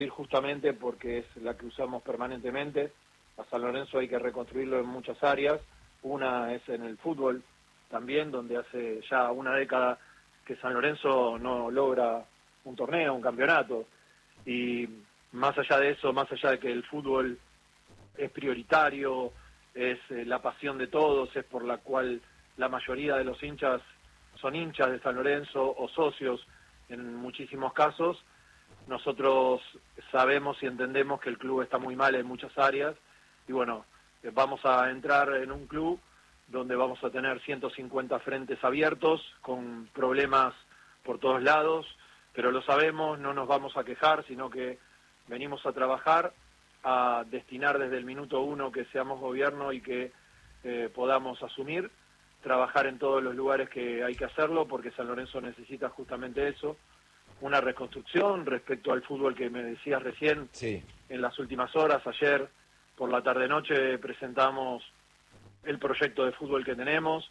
justamente porque es la que usamos permanentemente. A San Lorenzo hay que reconstruirlo en muchas áreas. Una es en el fútbol también, donde hace ya una década que San Lorenzo no logra un torneo, un campeonato. Y más allá de eso, más allá de que el fútbol es prioritario, es la pasión de todos, es por la cual la mayoría de los hinchas son hinchas de San Lorenzo o socios en muchísimos casos. Nosotros sabemos y entendemos que el club está muy mal en muchas áreas y bueno, vamos a entrar en un club donde vamos a tener 150 frentes abiertos con problemas por todos lados, pero lo sabemos, no nos vamos a quejar, sino que venimos a trabajar, a destinar desde el minuto uno que seamos gobierno y que podamos asumir, trabajar en todos los lugares que hay que hacerlo, porque San Lorenzo necesita justamente eso, una reconstrucción respecto al fútbol que me decías recién. Sí. En las últimas horas, ayer por la tarde-noche presentamos el proyecto de fútbol que tenemos,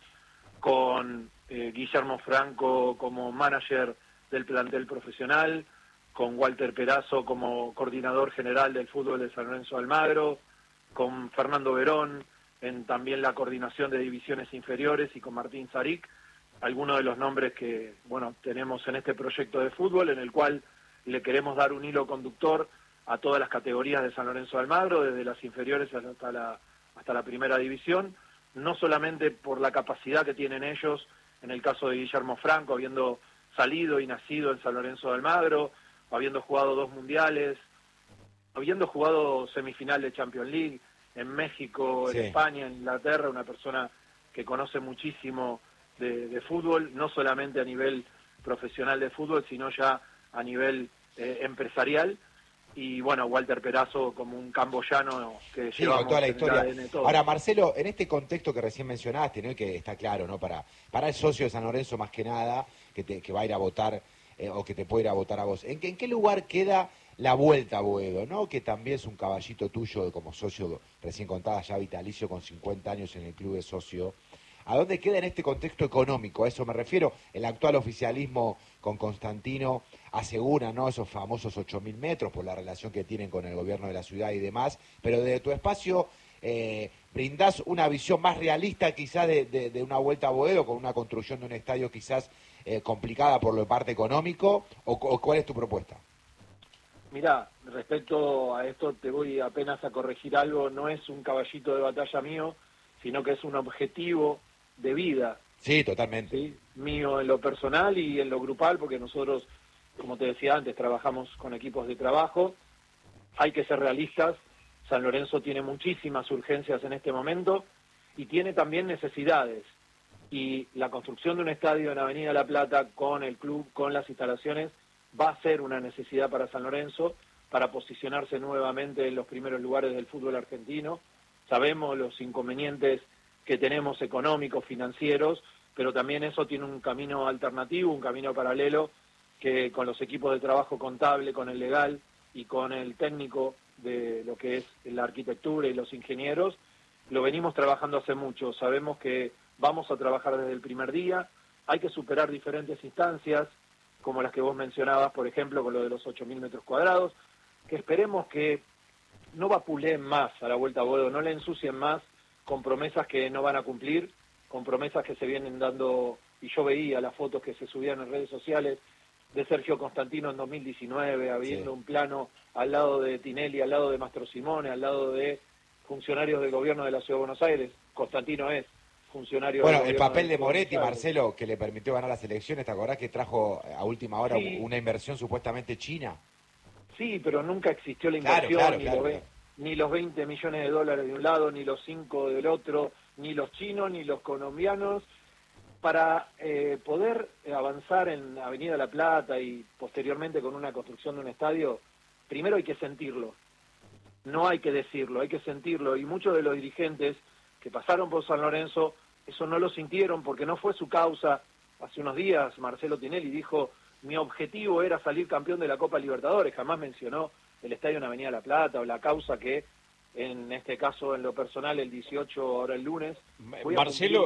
con Guillermo Franco como manager del plantel profesional, con Walter Perazo como coordinador general del fútbol de San Lorenzo de Almagro, con Fernando Verón en también la coordinación de divisiones inferiores y con Martín Zaric, algunos de los nombres que bueno tenemos en este proyecto de fútbol, en el cual le queremos dar un hilo conductor a todas las categorías de San Lorenzo de Almagro, desde las inferiores hasta la primera división, no solamente por la capacidad que tienen ellos, en el caso de Guillermo Franco, habiendo salido y nacido en San Lorenzo de Almagro, habiendo jugado 2 mundiales, habiendo jugado semifinal de Champions League en México, Sí. en España, en Inglaterra, una persona que conoce muchísimo de fútbol, no solamente a nivel profesional de fútbol, sino ya a nivel empresarial. Y bueno, Walter Perazo como un camboyano que Sí, llevamos con toda la en el historia. ADN todo. Ahora, Marcelo, en este contexto que recién mencionaste, ¿no? Y que está claro, ¿no? Para el socio de San Lorenzo más que nada, que va a ir a votar, o que te puede ir a votar a vos, ¿en qué lugar queda la vuelta a Boedo, ¿no? Que también es un caballito tuyo como socio, recién contada ya vitalicio, con 50 años en el club de socio. ¿A dónde queda en este contexto económico? A eso me refiero. El actual oficialismo con Constantino asegura, ¿no?, esos famosos 8.000 metros por la relación que tienen con el gobierno de la ciudad y demás, pero desde tu espacio brindás una visión más realista quizás de una vuelta a Boedo, con una construcción de un estadio quizás complicada por lo de parte económico, o ¿cuál es tu propuesta? Mirá, respecto a esto te voy apenas a corregir algo, no es un caballito de batalla mío, sino que es un objetivo de vida. Sí, totalmente. ¿Sí? Mío en lo personal y en lo grupal, porque nosotros, como te decía antes, trabajamos con equipos de trabajo, hay que ser realistas, San Lorenzo tiene muchísimas urgencias en este momento y tiene también necesidades, y la construcción de un estadio en Avenida La Plata con el club, con las instalaciones, va a ser una necesidad para San Lorenzo, para posicionarse nuevamente en los primeros lugares del fútbol argentino. Sabemos los inconvenientes que tenemos económicos, financieros, pero también eso tiene un camino alternativo, un camino paralelo, que con los equipos de trabajo contable, con el legal y con el técnico de lo que es la arquitectura y los ingenieros, lo venimos trabajando hace mucho. Sabemos que vamos a trabajar desde el primer día, hay que superar diferentes instancias, como las que vos mencionabas, por ejemplo, con lo de los 8.000 metros cuadrados, que esperemos que no vapuleen más a la vuelta a Boedo, no le ensucien más con promesas que no van a cumplir, con promesas que se vienen dando, y yo veía las fotos que se subían en redes sociales de Sergio Constantino en 2019, habiendo un plano al lado de Tinelli, al lado de Mastro Simone, al lado de funcionarios del gobierno de la Ciudad de Buenos Aires. Constantino es funcionario Bueno, del el gobierno papel de la Ciudad Moretti, Buenos Aires. Marcelo, que le permitió ganar las elecciones, ¿te acordás que trajo a última hora Sí, una inversión supuestamente china? sí, pero nunca existió la Claro, inversión, claro. ni los 20 millones de dólares de un lado, ni los 5 del otro, ni los chinos, ni los colombianos. Para poder avanzar en Avenida La Plata y posteriormente con una construcción de un estadio, primero hay que sentirlo, no hay que decirlo, hay que sentirlo. Y muchos de los dirigentes que pasaron por San Lorenzo, eso no lo sintieron porque no fue su causa. Hace unos días Marcelo Tinelli dijo: mi objetivo era salir campeón de la Copa Libertadores, jamás mencionó el estadio en Avenida La Plata o la causa que en este caso en lo personal el 18, ahora el lunes. Marcelo,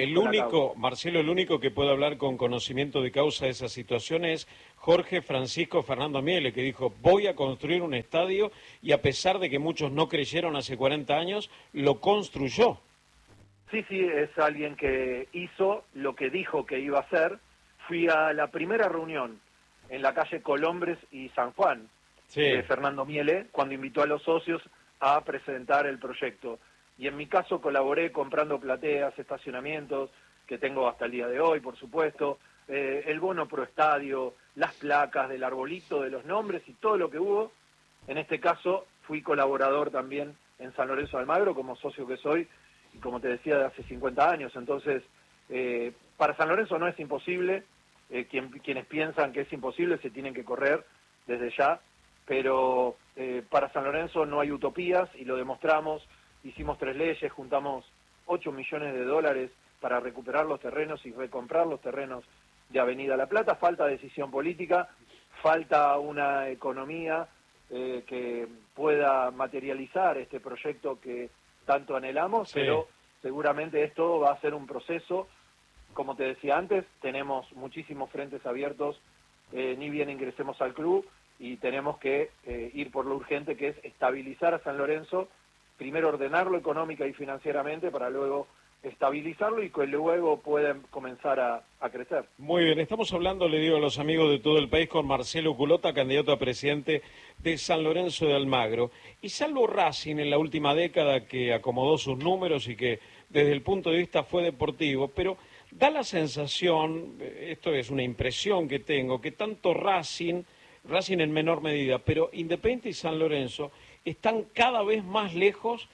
el único que puede hablar con conocimiento de causa de esa situación es Jorge Francisco Fernando Miele, que dijo, voy a construir un estadio, y a pesar de que muchos no creyeron hace 40 años, lo construyó. Sí, es alguien que hizo lo que dijo que iba a hacer. Fui a la primera reunión en la calle Colombres y San Juan, de Fernando Miele, cuando invitó a los socios a presentar el proyecto. Y en mi caso colaboré comprando plateas, estacionamientos, que tengo hasta el día de hoy, por supuesto, el bono pro estadio, las placas del arbolito, de los nombres y todo lo que hubo. En este caso fui colaborador también en San Lorenzo de Almagro, como socio que soy, y como te decía, de hace 50 años. Entonces, para San Lorenzo no es imposible. Quienes piensan que es imposible se tienen que correr desde ya, pero para San Lorenzo no hay utopías y lo demostramos. Hicimos 3 leyes, juntamos 8 millones de dólares para recuperar los terrenos y recomprar los terrenos de Avenida La Plata. Falta decisión política, falta una economía que pueda materializar este proyecto que tanto anhelamos, pero seguramente esto va a ser un proceso. Como te decía antes, tenemos muchísimos frentes abiertos, ni bien ingresemos al club, y tenemos que ir por lo urgente, que es estabilizar a San Lorenzo, primero ordenarlo económica y financieramente, para luego estabilizarlo y que luego puedan comenzar a crecer. Muy bien, estamos hablando, le digo a los amigos de todo el país, con Marcelo Culota, candidato a presidente de San Lorenzo de Almagro. Y salvo Racing en la última década, que acomodó sus números y que desde el punto de vista fue deportivo, pero da la sensación, esto es una impresión que tengo, que tanto Racing en menor medida, pero Independiente y San Lorenzo están cada vez más lejos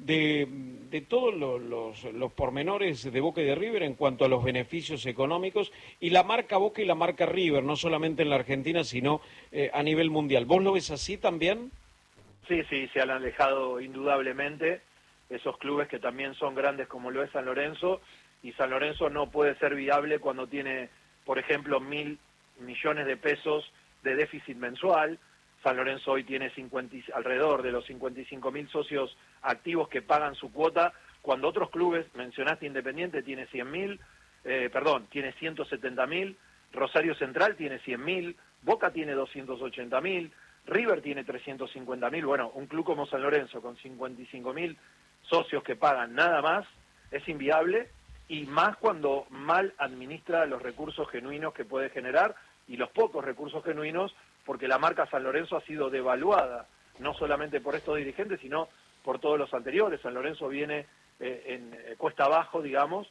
de todos los pormenores de Boca y de River en cuanto a los beneficios económicos, y la marca Boca y la marca River, no solamente en la Argentina, sino a nivel mundial. ¿Vos lo ves así también? Sí, se han alejado indudablemente esos clubes que también son grandes, como lo es San Lorenzo, y San Lorenzo no puede ser viable cuando tiene, por ejemplo, 1.000 millones de pesos de déficit mensual. San Lorenzo hoy tiene alrededor de los 55.000 socios activos que pagan su cuota, cuando otros clubes, mencionaste Independiente, tiene 100.000, tiene 170.000, Rosario Central tiene 100.000, Boca tiene 280.000, River tiene 350.000. Bueno, un club como San Lorenzo con 55.000 socios que pagan nada más es inviable, y más cuando mal administra los recursos genuinos que puede generar, y los pocos recursos genuinos, porque la marca San Lorenzo ha sido devaluada, no solamente por estos dirigentes, sino por todos los anteriores. San Lorenzo viene en cuesta abajo, digamos,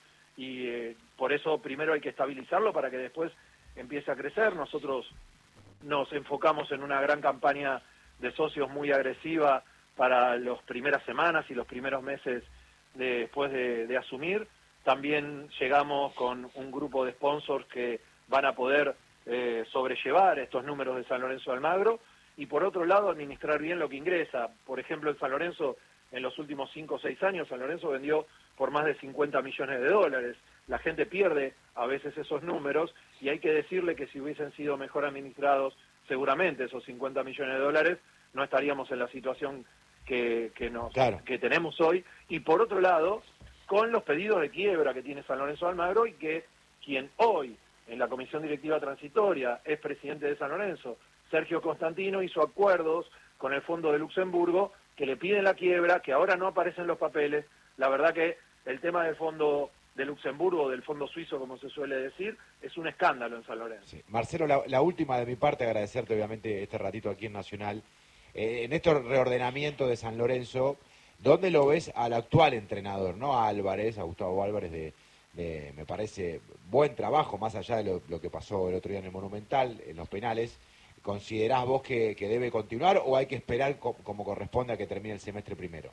y por eso primero hay que estabilizarlo para que después empiece a crecer. Nosotros nos enfocamos en una gran campaña de socios muy agresiva para las primeras semanas y los primeros meses después de asumir. También llegamos con un grupo de sponsors que van a poder sobrellevar estos números de San Lorenzo de Almagro, y por otro lado administrar bien lo que ingresa. Por ejemplo, en San Lorenzo, en los últimos 5 o 6 años, San Lorenzo vendió por más de 50 millones de dólares. La gente pierde a veces esos números, y hay que decirle que si hubiesen sido mejor administrados, seguramente esos 50 millones de dólares no estaríamos en la situación que tenemos hoy. Y por otro lado, con los pedidos de quiebra que tiene San Lorenzo de Almagro, y que quien hoy en la comisión directiva transitoria es presidente de San Lorenzo, Sergio Constantino, hizo acuerdos con el Fondo de Luxemburgo que le piden la quiebra, que ahora no aparecen los papeles. La verdad que el tema del Fondo de Luxemburgo, del Fondo Suizo, como se suele decir, es un escándalo en San Lorenzo. Sí. Marcelo, la última de mi parte, agradecerte obviamente este ratito aquí en Nacional. En este reordenamiento de San Lorenzo, ¿dónde lo ves al actual entrenador, no a Álvarez, a Gustavo Álvarez, me parece buen trabajo, más allá de lo que pasó el otro día en el Monumental, en los penales? ¿Considerás vos que debe continuar o hay que esperar como corresponde a que termine el semestre primero?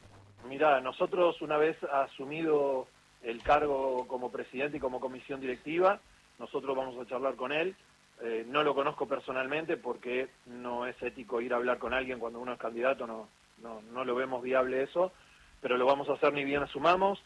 Mirá, nosotros una vez asumido el cargo como presidente y como comisión directiva, nosotros vamos a charlar con él. No lo conozco personalmente porque no es ético ir a hablar con alguien cuando uno es candidato, no lo vemos viable eso, pero lo vamos a hacer ni bien asumamos.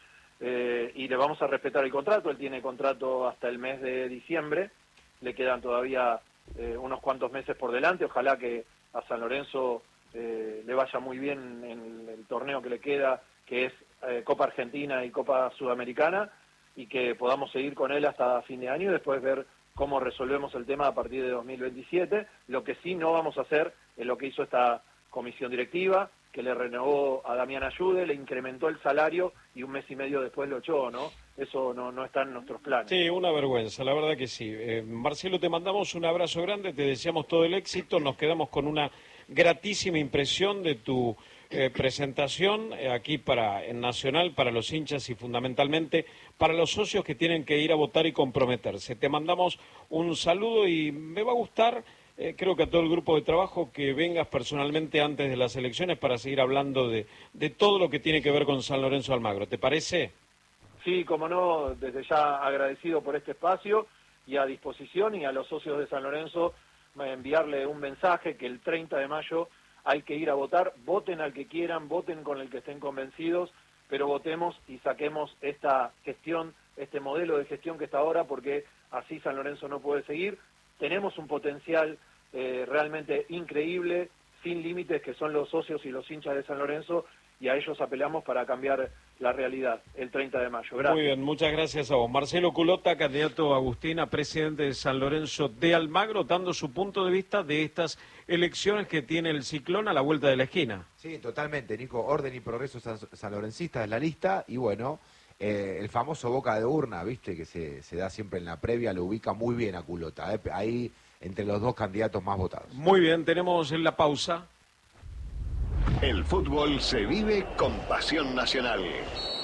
Y le vamos a respetar el contrato. Él tiene contrato hasta el mes de diciembre, le quedan todavía unos cuantos meses por delante. Ojalá que a San Lorenzo le vaya muy bien en el torneo que le queda, que es Copa Argentina y Copa Sudamericana, y que podamos seguir con él hasta fin de año y después ver cómo resolvemos el tema a partir de 2027. Lo que sí no vamos a hacer es lo que hizo esta comisión directiva, que le renovó a Damián Ayude, le incrementó el salario y un mes y medio después lo echó, ¿no? Eso no está en nuestros planes. Sí, una vergüenza, la verdad que sí. Marcelo, te mandamos un abrazo grande, te deseamos todo el éxito, nos quedamos con una gratísima impresión de tu presentación aquí en Nacional para los hinchas y fundamentalmente para los socios que tienen que ir a votar y comprometerse. Te mandamos un saludo y me va a gustar, creo que a todo el grupo de trabajo, que vengas personalmente antes de las elecciones para seguir hablando de todo lo que tiene que ver con San Lorenzo de Almagro. ¿Te parece? Sí, como no, desde ya agradecido por este espacio y a disposición, y a los socios de San Lorenzo enviarle un mensaje que el 30 de mayo hay que ir a votar, voten al que quieran, voten con el que estén convencidos, pero votemos y saquemos esta gestión, este modelo de gestión que está ahora, porque así San Lorenzo no puede seguir. Tenemos un potencial realmente increíble, sin límites, que son los socios y los hinchas de San Lorenzo, y a ellos apelamos para cambiar la realidad el 30 de mayo. Gracias. Muy bien, muchas gracias a vos. Marcelo Culota, candidato a Agustina, presidente de San Lorenzo de Almagro, dando su punto de vista de estas elecciones que tiene el Ciclón a la vuelta de la esquina. Sí, totalmente, Nico. Orden y Progreso Sanlorencista es la lista, y bueno, el famoso boca de urna, viste, que se da siempre en la previa, lo ubica muy bien a Culota, ahí entre los dos candidatos más votados. Muy bien, tenemos en la pausa. El fútbol se vive con pasión nacional.